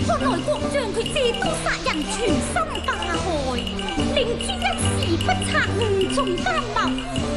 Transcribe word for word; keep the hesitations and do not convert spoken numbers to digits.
個內國將佢借刀殺人，全身加害，令之一時不察，誤中奸謀。